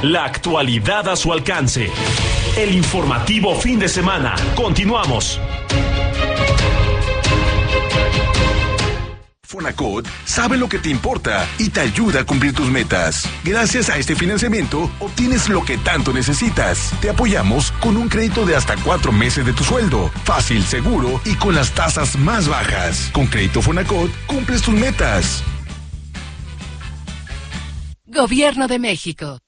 La actualidad a su alcance. El informativo fin de semana. Continuamos. Fonacot sabe lo que te importa y te ayuda a cumplir tus metas. Gracias a este financiamiento, obtienes lo que tanto necesitas. Te apoyamos con un crédito de hasta 4 meses de tu sueldo. Fácil, seguro y con las tasas más bajas. Con Crédito Fonacot, cumples tus metas. Gobierno de México.